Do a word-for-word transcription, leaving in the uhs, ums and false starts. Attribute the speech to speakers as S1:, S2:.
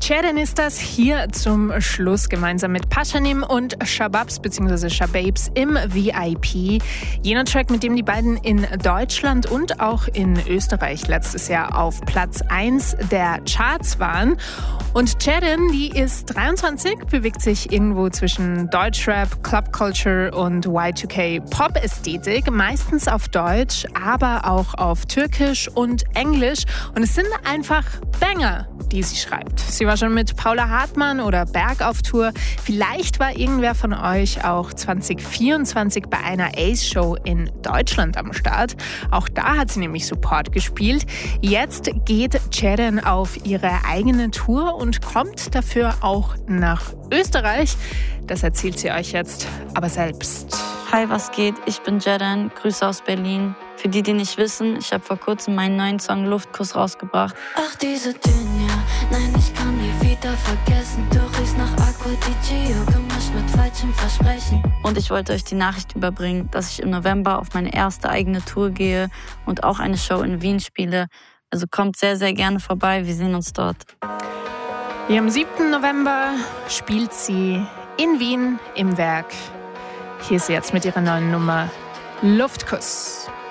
S1: Ceren ist das hier zum Schluss gemeinsam mit Pashanim und Shababs bzw. Shababs im V I P. Jener Track, mit dem die beiden in Deutschland und auch in Österreich letztes Jahr auf Platz eins der Charts waren. Und Ceren, die ist dreiundzwanzig, bewegt sich irgendwo zwischen Deutschrap, Club Culture und Y zwei K Pop-Ästhetik, meistens auf Deutsch, aber auch auf Türkisch und Englisch. Und es sind einfach Banger, die sie schreibt. Sie war schon mit Paula Hartmann oder Berg auf Tour. Vielleicht war irgendwer von euch auch zwanzig vierundzwanzig bei einer Ace-Show in Deutschland am Start. Auch da hat sie nämlich Support gespielt. Jetzt geht Ceren auf ihre eigene Tour und kommt dafür auch nach Österreich. Das erzählt sie euch jetzt aber selbst.
S2: Hi, was geht? Ich bin Ceren, Grüße aus Berlin. Für die, die nicht wissen, ich habe vor kurzem meinen neuen Song Luftkuss rausgebracht.
S3: Ach, diese Dünja, nein, ich kann nie wieder vergessen. Du riechst nach Aqua di Gio, gemischt mit falschem Versprechen.
S2: Und ich wollte euch die Nachricht überbringen, dass ich im November auf meine erste eigene Tour gehe und auch eine Show in Wien spiele. Also kommt sehr, sehr gerne vorbei, wir sehen uns dort.
S1: Ja, am siebten November spielt sie in Wien im Werk. Hier ist sie jetzt mit ihrer neuen Nummer Luftkuss.